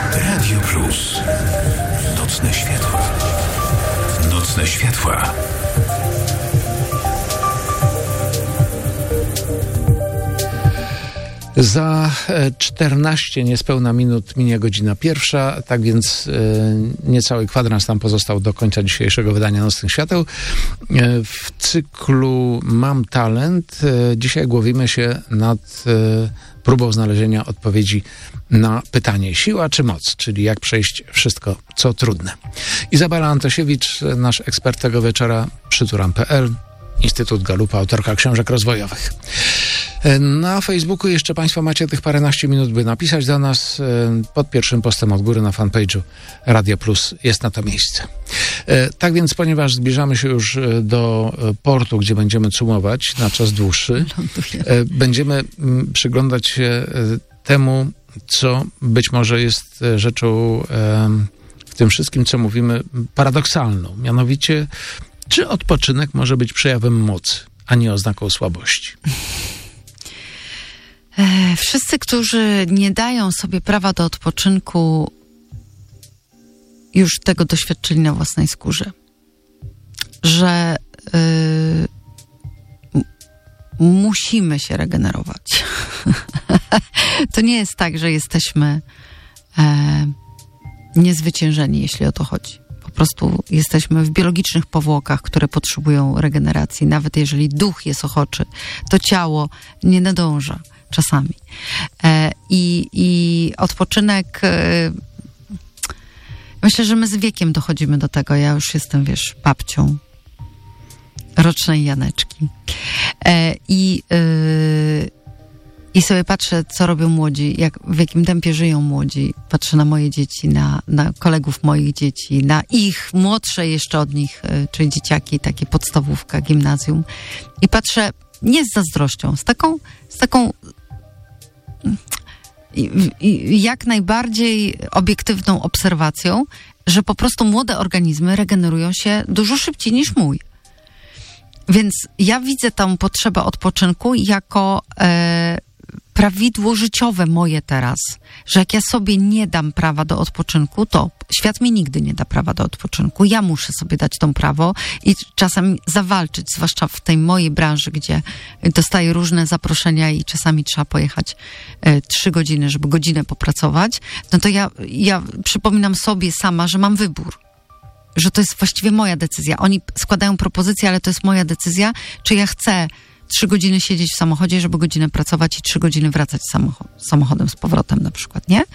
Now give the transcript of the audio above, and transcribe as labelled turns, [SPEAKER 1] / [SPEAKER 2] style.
[SPEAKER 1] Radio Plus. Nocne światła. Nocne światła.
[SPEAKER 2] Za 14 niespełna minut minie godzina 1, tak więc niecały kwadrans nam pozostał do końca dzisiejszego wydania Nocnych Świateł. W cyklu Mam Talent dzisiaj głowimy się nad próbą znalezienia odpowiedzi na pytanie siła czy moc, czyli jak przejść wszystko, co trudne. Izabela Antosiewicz, nasz ekspert tego wieczora, przyturam.pl, Instytut Galupa, autorka książek rozwojowych. Na Facebooku jeszcze Państwo macie tych paręnaście minut, by napisać do nas. Pod pierwszym postem od góry na fanpage'u Radio Plus jest na to miejsce. Tak więc, ponieważ zbliżamy się już do portu, gdzie będziemy cumować na czas dłuższy, będziemy przyglądać się temu, co być może jest rzeczą w tym wszystkim, co mówimy, paradoksalną. Mianowicie, czy odpoczynek może być przejawem mocy, a nie oznaką słabości?
[SPEAKER 3] Wszyscy, którzy nie dają sobie prawa do odpoczynku, już tego doświadczyli na własnej skórze. Że musimy się regenerować. To nie jest tak, że jesteśmy niezwyciężeni, jeśli o to chodzi. Po prostu jesteśmy w biologicznych powłokach, które potrzebują regeneracji. Nawet jeżeli duch jest ochoczy, to ciało nie nadąża czasami. I odpoczynek... Myślę, że my z wiekiem dochodzimy do tego. Ja już jestem, babcią rocznej Janeczki. I sobie patrzę, co robią młodzi, w jakim tempie żyją młodzi. Patrzę na moje dzieci, na kolegów moich dzieci, na ich młodsze jeszcze od nich, czyli dzieciaki, takie podstawówka, gimnazjum. I patrzę nie z zazdrością, z taką jak najbardziej obiektywną obserwacją, że po prostu młode organizmy regenerują się dużo szybciej niż mój. Więc ja widzę tą potrzebę odpoczynku jako prawidło życiowe moje teraz, że jak ja sobie nie dam prawa do odpoczynku, to świat mi nigdy nie da prawa do odpoczynku. Ja muszę sobie dać to prawo i czasem zawalczyć, zwłaszcza w tej mojej branży, gdzie dostaję różne zaproszenia i czasami trzeba pojechać 3 godziny, żeby godzinę popracować. No to ja przypominam sobie sama, że mam wybór. Że to jest właściwie moja decyzja. Oni składają propozycje, ale to jest moja decyzja, czy ja chcę 3 godziny siedzieć w samochodzie, żeby godzinę pracować i 3 godziny wracać samochodem z powrotem na przykład, nie?